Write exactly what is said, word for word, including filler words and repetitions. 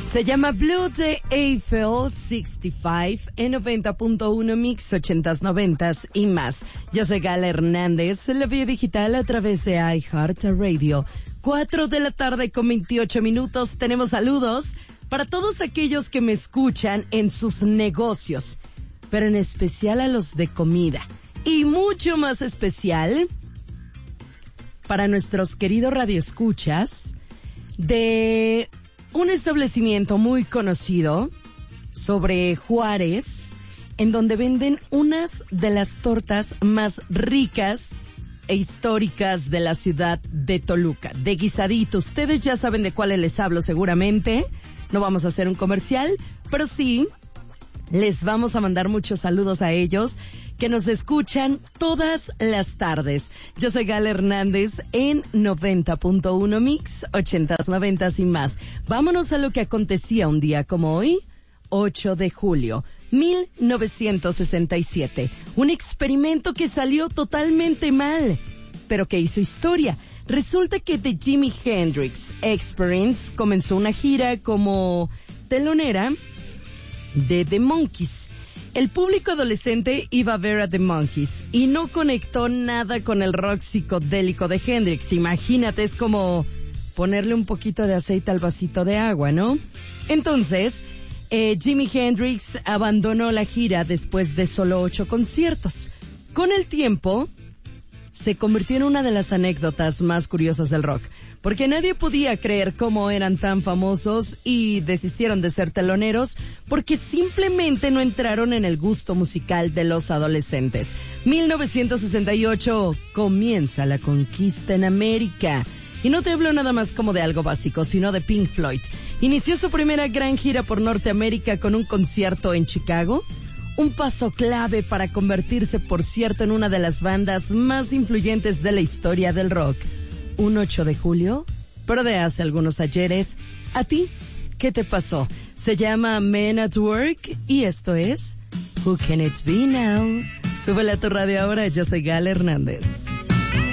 Se llama Blue de Eiffel sesenta y cinco en noventa punto uno Mix ochentas, noventas y más. Yo soy Gala Hernández, la vía digital a través de iHeartRadio. Cuatro de la tarde con veintiocho minutos. Tenemos saludos para todos aquellos que me escuchan en sus negocios, pero en especial a los de comida. Y mucho más especial para nuestros queridos radioescuchas de un establecimiento muy conocido sobre Juárez, en donde venden unas de las tortas más ricas e históricas de la ciudad de Toluca, de guisadito. Ustedes ya saben de cuáles les hablo seguramente. No vamos a hacer un comercial, pero sí les vamos a mandar muchos saludos a ellos que nos escuchan todas las tardes. Yo soy Gala Hernández en noventa punto uno Mix, ochentas, noventas y más. Vámonos a lo que acontecía un día como hoy, ocho de julio, mil novecientos sesenta y siete. Un experimento que salió totalmente mal, pero que hizo historia. Resulta que The Jimi Hendrix Experience comenzó una gira como telonera de The Monkees. El público adolescente iba a ver a The Monkees y no conectó nada con el rock psicodélico de Hendrix. Imagínate, es como ponerle un poquito de aceite al vasito de agua, ¿no? Entonces, eh, Jimi Hendrix abandonó la gira después de solo ocho conciertos. Con el tiempo, se convirtió en una de las anécdotas más curiosas del rock, porque nadie podía creer cómo eran tan famosos y desistieron de ser teloneros porque simplemente no entraron en el gusto musical de los adolescentes. mil novecientos sesenta y ocho comienza la conquista en América. Y no te hablo nada más como de algo básico, sino de Pink Floyd. Inició su primera gran gira por Norteamérica con un concierto en Chicago. Un paso clave para convertirse, por cierto, en una de las bandas más influyentes de la historia del rock. Un ocho de julio, pero de hace algunos ayeres. ¿A ti qué te pasó? Se llama Men at Work y esto es Who Can It Be Now? Súbele a tu radio ahora, yo soy Gala Hernández.